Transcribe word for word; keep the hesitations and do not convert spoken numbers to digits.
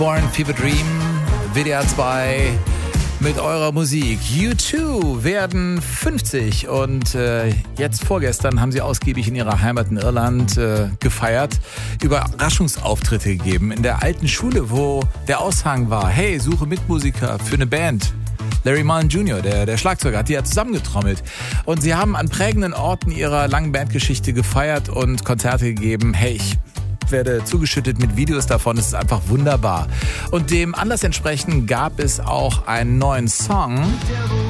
Born Fever Dream, W D R zwei mit eurer Musik. U zwei werden fünfzig und äh, jetzt vorgestern haben sie ausgiebig in ihrer Heimat in Irland äh, gefeiert, Überraschungsauftritte gegeben in der alten Schule, wo der Aushang war, hey, suche Mitmusiker für eine Band. Larry Mullen Junior, der, der Schlagzeuger, hat die ja zusammengetrommelt. Und sie haben an prägenden Orten ihrer langen Bandgeschichte gefeiert und Konzerte gegeben. Hey, ich werde zugeschüttet mit Videos davon, es ist einfach wunderbar. Und dem Anlass entsprechend gab es auch einen neuen Song.